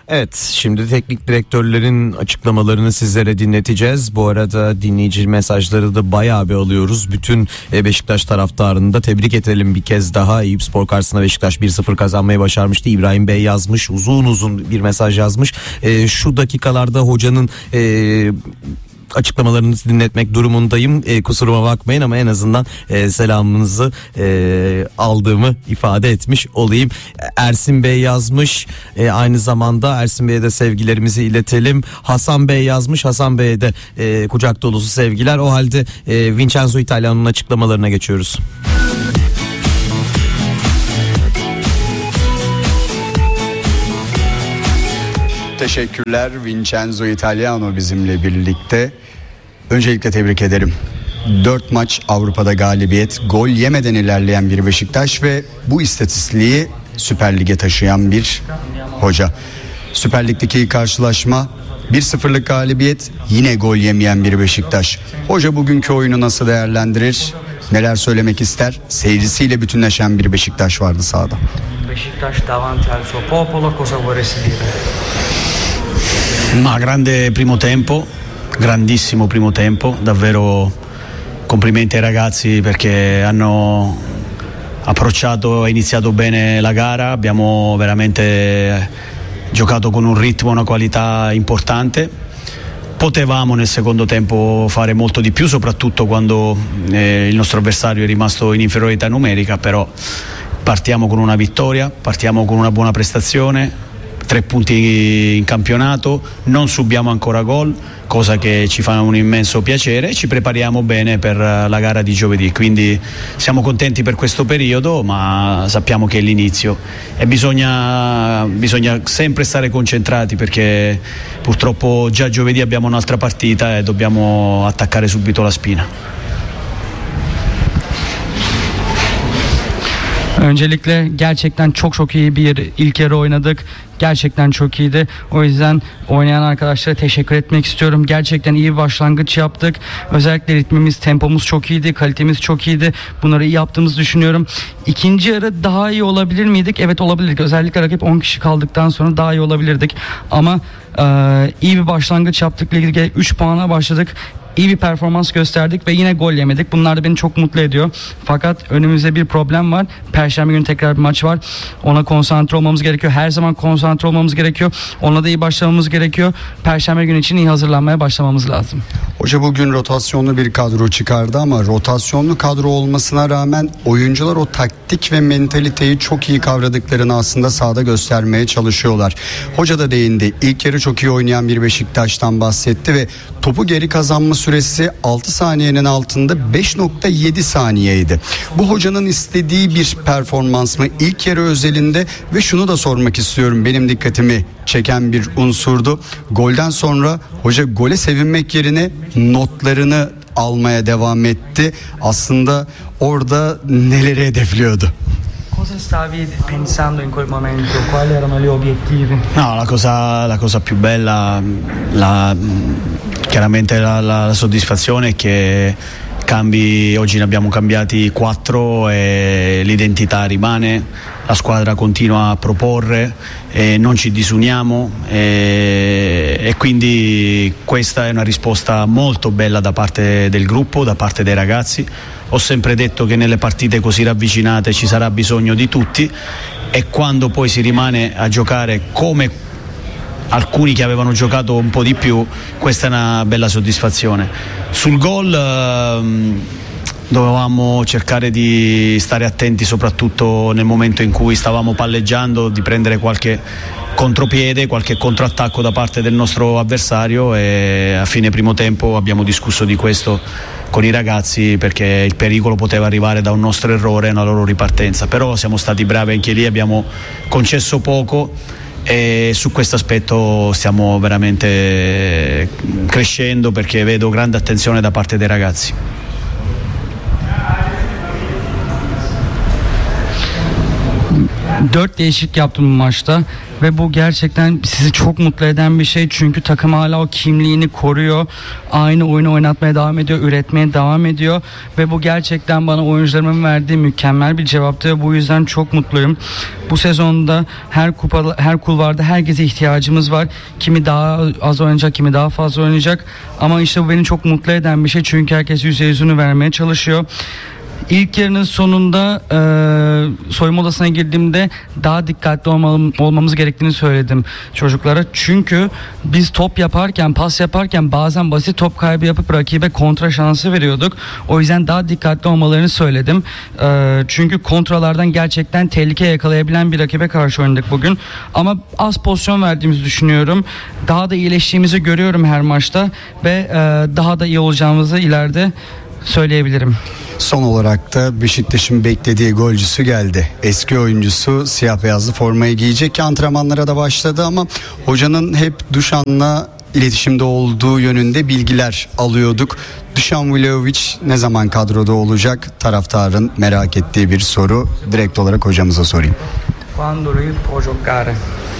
Evet, şimdi teknik direktörlerin açıklamalarını sizlere dinleteceğiz. Bu arada dinleyici mesajları da bayağı bir alıyoruz. Bütün Beşiktaş taraftarını da tebrik edelim bir kez daha. Eyüpspor karşısında Beşiktaş 1-0 kazanmayı başarmıştı. İbrahim Bey yazmış, uzun bir mesaj yazmış. Şu dakikalarda hocanın açıklamalarını dinletmek durumundayım. Kusuruma bakmayın ama en azından selamınızı aldığımı ifade etmiş olayım. Ersin Bey yazmış. Aynı zamanda Ersin Bey'e de sevgilerimizi iletelim. Hasan Bey yazmış. Hasan Bey'e de kucak dolusu sevgiler. O halde Vincenzo Italiano'nun açıklamalarına geçiyoruz. Teşekkürler. Vincenzo Italiano bizimle birlikte. Öncelikle tebrik ederim. 4 maç Avrupa'da galibiyet, gol yemeden ilerleyen bir Beşiktaş ve bu istatistiği Süper Lig'e taşıyan bir hoca. Süper Lig'deki karşılaşma 1-0'lık galibiyet, yine gol yemeyen bir Beşiktaş. Hoca bugünkü oyunu nasıl değerlendirir? Neler söylemek ister? Seyircisiyle bütünleşen bir Beşiktaş vardı sahada. Beşiktaş davanti al suo popolo, cosa vorresti dire? Ma grande primo tempo, grandissimo primo tempo, davvero complimenti ai ragazzi perché hanno approcciato e iniziato bene la gara, abbiamo veramente giocato con un ritmo, una qualità importante. Potevamo nel secondo tempo fare molto di più, soprattutto quando il nostro avversario è rimasto in inferiorità numerica, però partiamo con una vittoria, partiamo con una buona prestazione, 3 punti in campionato, non subiamo ancora gol, cosa che ci fa un immenso piacere, e ci prepariamo bene per la gara di giovedì, quindi siamo contenti per questo periodo, ma sappiamo che è l'inizio e bisogna sempre stare concentrati perché purtroppo già giovedì abbiamo un'altra partita e dobbiamo attaccare subito la spina. Öncelikle gerçekten çok iyi bir ilk yarı oynadık. Gerçekten çok iyiydi. O yüzden oynayan arkadaşlara teşekkür etmek istiyorum. Gerçekten iyi bir başlangıç yaptık. Özellikle ritmimiz, tempomuz çok iyiydi. Kalitemiz çok iyiydi. Bunları iyi yaptığımızı düşünüyorum. İkinci yarı daha iyi olabilir miydik? Evet, olabilirdik. Özellikle rakip 10 kişi kaldıktan sonra daha iyi olabilirdik. Ama iyi bir başlangıç yaptık. Ligde 3 puana başladık. İyi bir performans gösterdik ve yine gol yemedik. Bunlar da beni çok mutlu ediyor. Fakat önümüzde bir problem var. Perşembe günü tekrar bir maç var. Ona konsantre olmamız gerekiyor. Her zaman konsantre olmamız gerekiyor. Ona da iyi başlamamız gerekiyor. Perşembe günü için iyi hazırlanmaya başlamamız lazım. Hoca bugün rotasyonlu bir kadro çıkardı ama rotasyonlu kadro olmasına rağmen oyuncular o taktik ve mentaliteyi çok iyi kavradıklarını aslında sahada göstermeye çalışıyorlar. Hoca da değindi. İlk yarı çok iyi oynayan bir Beşiktaş'tan bahsetti ve topu geri kazanma süresi 6 saniyenin altında 5.7 saniyeydi. Bu hocanın istediği bir performans mı ilk yarı özelinde? Ve şunu da sormak istiyorum, benim dikkatimi çeken bir unsurdu. Golden sonra hoca gole sevinmek yerine notlarını almaya devam etti. Aslında orada neleri hedefliyordu? Cosa stavi pensando in quel momento? Quali erano gli obiettivi? No, la cosa più bella, chiaramente la soddisfazione è che oggi ne abbiamo cambiati 4 e l'identità rimane, la squadra continua a proporre e non ci disuniamo e quindi questa è una risposta molto bella da parte del gruppo, da parte dei ragazzi. Ho sempre detto che nelle partite così ravvicinate ci sarà bisogno di tutti e quando poi si rimane a giocare come alcuni che avevano giocato un po' di più, questa è una bella soddisfazione. Sul gol dovevamo cercare di stare attenti soprattutto nel momento in cui stavamo palleggiando, di prendere qualche contropiede, qualche contrattacco da parte del nostro avversario e a fine primo tempo abbiamo discusso di questo con i ragazzi perché il pericolo poteva arrivare da un nostro errore, una loro ripartenza, però siamo stati bravi anche lì, abbiamo concesso poco e su questo aspetto stiamo veramente crescendo perché vedo grande attenzione da parte dei ragazzi. 4 değişiklik yaptım bu maçta ve bu gerçekten sizi çok mutlu eden bir şey, çünkü takım hala o kimliğini koruyor, aynı oyunu oynatmaya devam ediyor, üretmeye devam ediyor ve bu gerçekten bana oyuncularımın verdiği mükemmel bir cevaptı ve bu yüzden çok mutluyum. Bu sezonda her kulvarda herkese ihtiyacımız var. Kimi daha az oynayacak, kimi daha fazla oynayacak, ama işte bu beni çok mutlu eden bir şey, çünkü herkes %100'ünü vermeye çalışıyor. İlk yarının sonunda soyunma odasına girdiğimde daha dikkatli olmamız gerektiğini söyledim çocuklara. Çünkü biz top yaparken, pas yaparken bazen basit top kaybı yapıp rakibe kontra şansı veriyorduk. O yüzden daha dikkatli olmalarını söyledim. Çünkü kontralardan gerçekten tehlike yakalayabilen bir rakibe karşı oynadık bugün. Ama az pozisyon verdiğimizi düşünüyorum. Daha da iyileştiğimizi görüyorum her maçta ve daha da iyi olacağımızı ileride söyleyebilirim. Son olarak da Beşiktaş'ın beklediği golcüsü geldi. Eski oyuncusu siyah beyazlı formayı giyecek, antrenmanlara da başladı ama hocanın hep Dušan'la iletişimde olduğu yönünde bilgiler alıyorduk. Dušan Vlahović ne zaman kadroda olacak? Taraftarın merak ettiği bir soru. Direkt olarak hocamıza sorayım. Quando lui può giocare?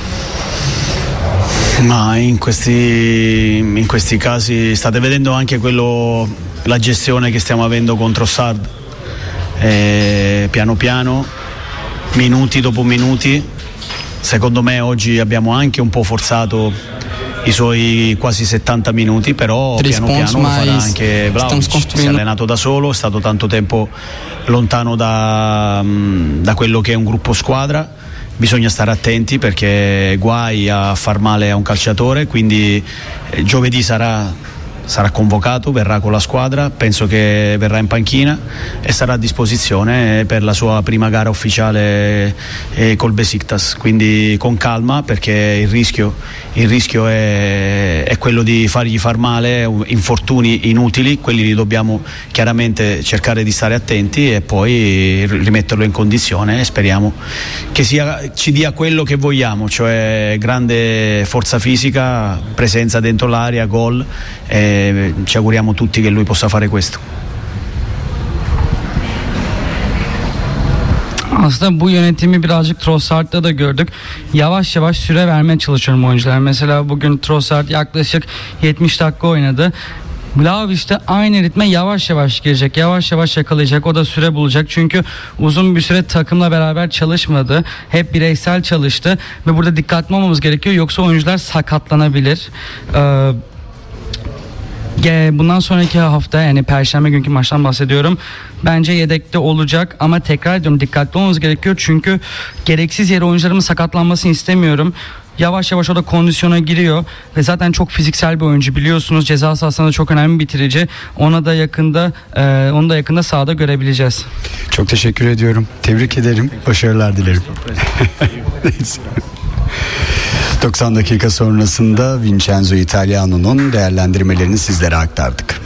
Ma in questi casi state vedendo anche la gestione che stiamo avendo contro Sard, piano piano, minuti dopo minuti. Secondo me oggi abbiamo anche un po' forzato i suoi quasi 70 minuti, però piano piano lo farà anche Vlahović. Si è allenato da solo, è stato tanto tempo lontano da quello che è un gruppo squadra. Bisogna stare attenti perché guai a far male a un calciatore, quindi giovedì sarà convocato, verrà con la squadra, penso che verrà in panchina e sarà a disposizione per la sua prima gara ufficiale col Besiktas, quindi con calma, perché il rischio è quello di fargli far male, infortuni inutili, quelli li dobbiamo chiaramente cercare di stare attenti e poi rimetterlo in condizione, e speriamo che ci dia quello che vogliamo, cioè grande forza fisica, presenza dentro l'area, gol, e ci auguriamo tutti che lui possa fare questo. Aslında bu yönetimi birazcık Trossard'da da gördük. Yavaş yavaş süre vermeye çalışıyorum oyunculara. Mesela bugün Trossard yaklaşık 70 dakika oynadı. Vlahović de aynı ritme yavaş yavaş girecek, yavaş yavaş yakalayacak, o da süre bulacak, çünkü uzun bir süre takımla beraber çalışmadı, hep bireysel çalıştı ve burada dikkatli olmamız gerekiyor, yoksa oyuncular sakatlanabilir. Bundan sonraki hafta, yani Perşembe günkü maçtan bahsediyorum, bence yedekte olacak, ama tekrar ediyorum, dikkatli olmamız gerekiyor, çünkü gereksiz yere oyuncularımın sakatlanmasını istemiyorum. Yavaş yavaş o da kondisyona giriyor ve zaten çok fiziksel bir oyuncu, biliyorsunuz, ceza sahasında çok önemli bitirici. Onu da yakında sahada görebileceğiz. Çok teşekkür ediyorum. Tebrik ederim. Başarılar dilerim. 90 dakika sonrasında Vincenzo Italiano'nun değerlendirmelerini sizlere aktardık.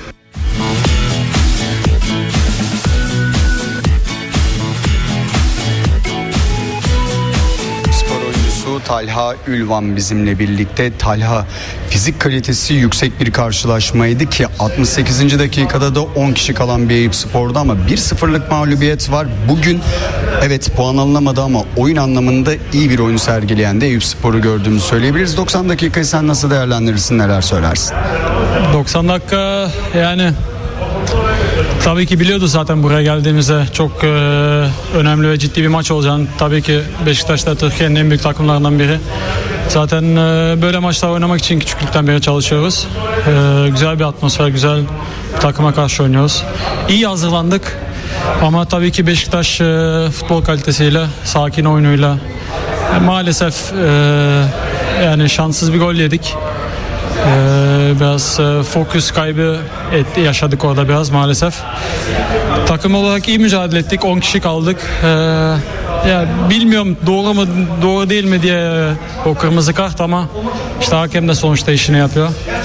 Talha Ülvan bizimle birlikte. Talha, fizik kalitesi yüksek bir karşılaşmaydı ki 68. dakikada da 10 kişi kalan bir Eyüpspor'da, ama 1-0'lık mağlubiyet var. Bugün evet puan alınamadı ama oyun anlamında iyi bir oyun sergileyen de Eyüpspor'u gördüğümüzü söyleyebiliriz. 90 dakikayı sen nasıl değerlendirirsin, neler söylersin? 90 dakika yani tabii ki biliyordu zaten buraya geldiğimizde çok önemli ve ciddi bir maç olacağını. Tabii ki Beşiktaş da Türkiye'nin en büyük takımlarından biri. Zaten böyle maçlar oynamak için küçüklükten beri çalışıyoruz. Güzel bir atmosfer, güzel bir takıma karşı oynuyoruz. İyi hazırlandık ama tabii ki Beşiktaş futbol kalitesiyle, sakin oyunuyla maalesef yani şanssız bir gol yedik. Biraz fokus kaybı yaşadık orada biraz maalesef. Takım olarak iyi mücadele ettik. 10 kişi kaldık. Ya bilmiyorum doğru mu doğru değil mi diye o kırmızı kart, ama işte hakem de sonuçta işini yapıyor.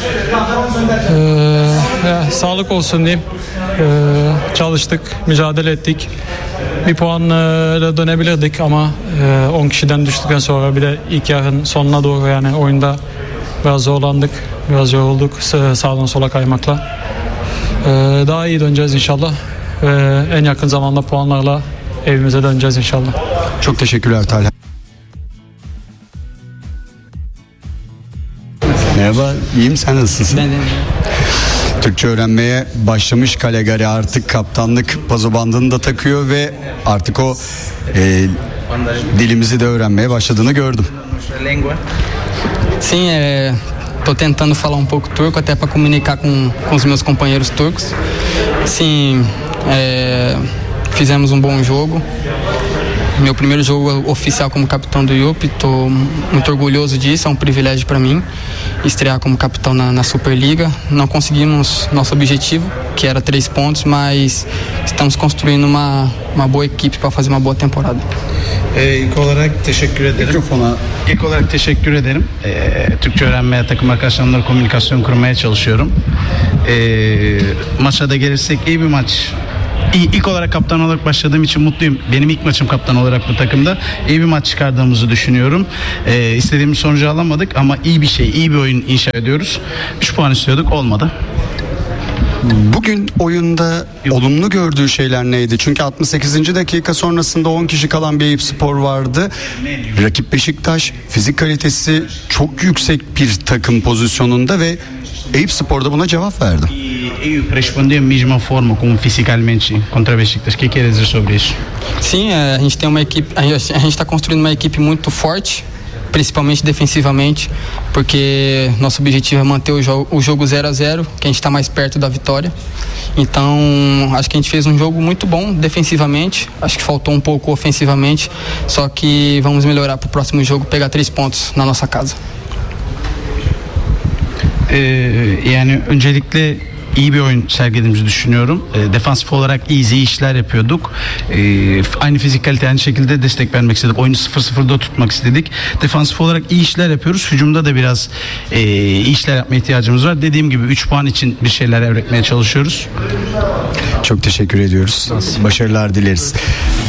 Sağlık olsun diyeyim. Çalıştık, mücadele ettik. Bir puanla dönebilirdik ama 10 kişiden düştükten sonra bir de ilk yarının sonuna doğru yani oyunda biraz zorlandık, biraz yorulduk sağdan sola kaymakla. Daha iyi döneceğiz inşallah. En yakın zamanda puanlarla evimize döneceğiz inşallah. Çok teşekkürler Talha. Merhaba, iyiyim, sen nasılsın? Ben de Türkçe öğrenmeye başlamış Calegari, artık kaptanlık pazobandını da takıyor ve artık o dilimizi de öğrenmeye başladığını gördüm. Sim, estou tentando falar pouco turco até para comunicar com os meus companheiros turcos. Sim, fizemos bom jogo. Meu primeiro jogo oficial como capitão do IUP, estou muito orgulhoso disso, é privilégio para mim estrear como capitão na Superliga. Não conseguimos nosso objetivo, que era 3 pontos, mas estamos construindo uma boa equipe para fazer uma boa temporada. İlk olarak teşekkür ederim. İlk olarak teşekkür ederim. Türkçe öğrenmeye, takım arkadaşlarımla komünikasyon kurmaya çalışıyorum. Maça da gelirsek iyi bir maç. İlk olarak kaptan olarak başladığım için mutluyum. Benim ilk maçım kaptan olarak bu takımda. İyi bir maç çıkardığımızı düşünüyorum. İstediğimiz sonucu alamadık ama iyi bir oyun inşa ediyoruz. 3 puan istiyorduk, olmadı. Bugün oyunda olumlu gördüğü şeyler neydi? Çünkü 68. dakika sonrasında 10 kişi kalan bir Eyüpspor vardı. Rakip Beşiktaş fizik kalitesi çok yüksek bir takım pozisyonunda ve Eyüpspor da buna cevap verdi. Eyüp respondeu mesma forma como fisicalmente contra Beşiktaş. O que quer dizer sobre isso? Sim, a gente tem uma equipe, a gente está construindo uma equipe muito forte, principalmente defensivamente, porque nosso objetivo é manter o jogo 0-0, que a gente está mais perto da vitória. Então, acho que a gente fez jogo muito bom defensivamente, acho que faltou pouco ofensivamente, só que vamos melhorar para o próximo jogo, pegar 3 pontos na nossa casa. Yani öncelikle iyi bir oyun sergilediğimizi düşünüyorum. Defansif olarak iyi işler yapıyorduk. Aynı fizik kalite, aynı şekilde destek vermek istedik. Oyunu 0-0'da tutmak istedik. Defansif olarak iyi işler yapıyoruz. Hücumda da biraz iyi işler yapmaya ihtiyacımız var. Dediğim gibi 3 puan için bir şeyler üretmeye çalışıyoruz. Çok teşekkür ediyoruz. Başarılar dileriz.